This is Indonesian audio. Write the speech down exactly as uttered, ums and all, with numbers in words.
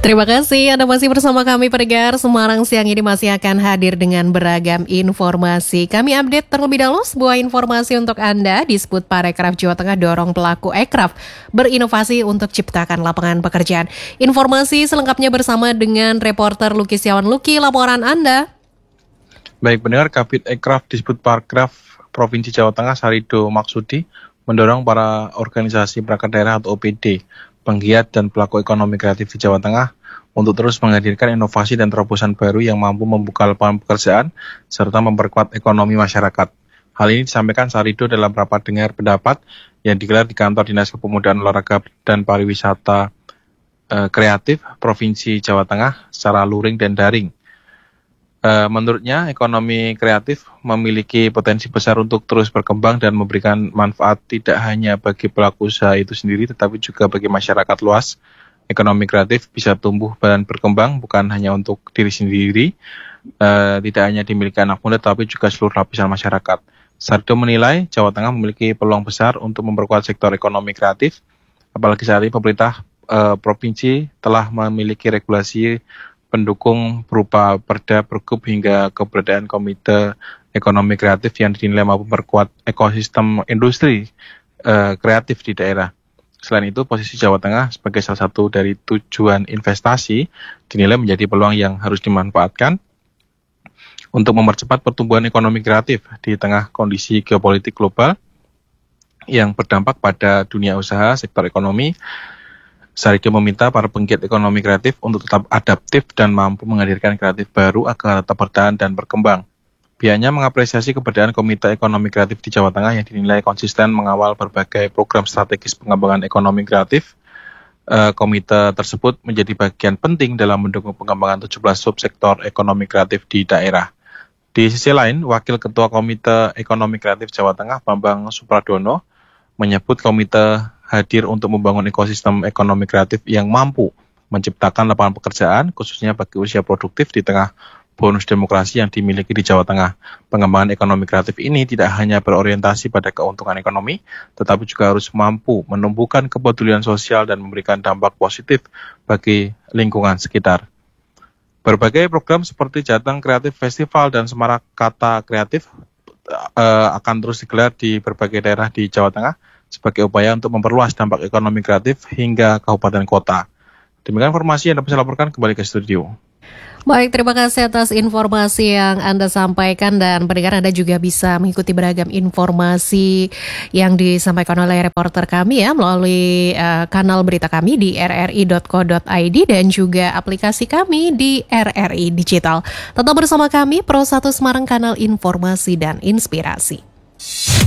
Terima kasih Anda masih bersama kami pendengar. Semarang siang ini masih akan hadir dengan beragam informasi. Kami update terlebih dahulu sebuah informasi untuk Anda. Disebut Parekraf Jawa Tengah dorong pelaku ekraf berinovasi untuk ciptakan lapangan pekerjaan. Informasi selengkapnya bersama dengan reporter Luki Setiawan. Luki, laporan Anda. Baik, pendengar, Kabid Ekraf Disbud Parekraf Provinsi Jawa Tengah Sarido Maksudi mendorong para organisasi perangkat daerah atau O P D, penggiat dan pelaku ekonomi kreatif di Jawa Tengah untuk terus menghadirkan inovasi dan terobosan baru yang mampu membuka lapangan pekerjaan serta memperkuat ekonomi masyarakat. Hal ini disampaikan Sarido dalam rapat dengar pendapat yang digelar di kantor Dinas Kepemudaan Olahraga dan Pariwisata eh, Kreatif Provinsi Jawa Tengah secara luring dan daring. Uh, menurutnya, ekonomi kreatif memiliki potensi besar untuk terus berkembang dan memberikan manfaat tidak hanya bagi pelaku usaha itu sendiri, tetapi juga bagi masyarakat luas. Ekonomi kreatif bisa tumbuh dan berkembang bukan hanya untuk diri sendiri, uh, tidak hanya dimiliki anak muda, tapi juga seluruh lapisan masyarakat. Sarido menilai Jawa Tengah memiliki peluang besar untuk memperkuat sektor ekonomi kreatif, apalagi saat ini pemerintah uh, provinsi telah memiliki regulasi pendukung berupa Perda, Pergub hingga keberadaan Komite Ekonomi Kreatif yang dinilai mampu memperkuat ekosistem industri uh, kreatif di daerah. Selain itu, posisi Jawa Tengah sebagai salah satu dari tujuan investasi dinilai menjadi peluang yang harus dimanfaatkan untuk mempercepat pertumbuhan ekonomi kreatif di tengah kondisi geopolitik global yang berdampak pada dunia usaha, sektor ekonomi. Sarido meminta para penggiat ekonomi kreatif untuk tetap adaptif dan mampu menghadirkan kreatif baru agar tetap bertahan dan berkembang. Pihaknya mengapresiasi keberadaan Komite Ekonomi Kreatif di Jawa Tengah yang dinilai konsisten mengawal berbagai program strategis pengembangan ekonomi kreatif. E, komite tersebut menjadi bagian penting dalam mendukung pengembangan tujuh belas subsektor ekonomi kreatif di daerah. Di sisi lain, Wakil Ketua Komite Ekonomi Kreatif Jawa Tengah, Bambang Supradono, menyebut komite hadir untuk membangun ekosistem ekonomi kreatif yang mampu menciptakan lapangan pekerjaan, khususnya bagi usia produktif di tengah bonus demokrasi yang dimiliki di Jawa Tengah. Pengembangan ekonomi kreatif ini tidak hanya berorientasi pada keuntungan ekonomi, tetapi juga harus mampu menumbuhkan kepedulian sosial dan memberikan dampak positif bagi lingkungan sekitar. Berbagai program seperti Jateng Kreatif Festival dan Semarak Kata Kreatif uh, akan terus digelar di berbagai daerah di Jawa Tengah sebagai upaya untuk memperluas dampak ekonomi kreatif hingga kabupaten kota. Demikian informasi yang dapat saya laporkan, kembali ke studio. Baik, terima kasih atas informasi yang Anda sampaikan, dan pendengar Anda juga bisa mengikuti beragam informasi yang disampaikan oleh reporter kami ya melalui uh, kanal berita kami di r r i dot co dot i d dan juga aplikasi kami di R R I Digital. Tetap bersama kami, Pro satu Semarang, kanal informasi dan inspirasi.